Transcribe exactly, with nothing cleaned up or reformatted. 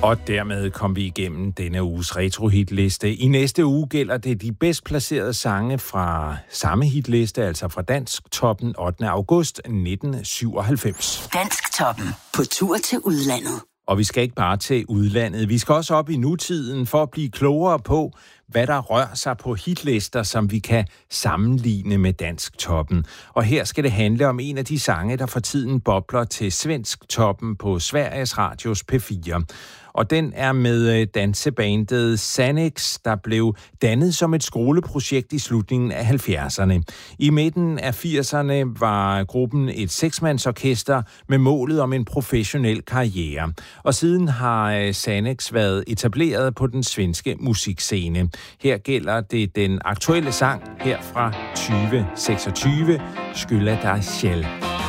Og dermed kom vi igennem denne uges retro-hitliste. I næste uge gælder det de bedst placerede sange fra samme hitliste, altså fra Dansktoppen ottende august nitten syvoghalvfems. Dansktoppen på tur til udlandet. Og vi skal ikke bare til udlandet. Vi skal også op i nutiden for at blive klogere på, hvad der rører sig på hitlister, som vi kan sammenligne med Dansktoppen. Og her skal det handle om en af de sange, der for tiden bobler til Svensktoppen på Sveriges Radios P fire. Og den er med dansebandet Sannex, der blev dannet som et skoleprojekt i slutningen af halvfjerdserne. I midten af firserne var gruppen et seksmandsorkester med målet om en professionel karriere. Og siden har Sannex været etableret på den svenske musikscene. Her gælder det den aktuelle sang her fra tyve seksogtyve, Skylla dig selv.